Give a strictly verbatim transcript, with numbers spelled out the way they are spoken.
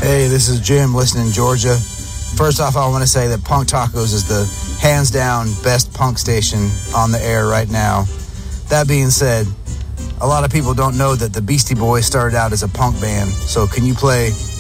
Hey, this is Jim listening in Georgia. First off, I want to say that Punk Tacos is the hands down best punk station on the air right now. That being said, a lot of people don't know that the Beastie Boys started out as a punk band. So can you play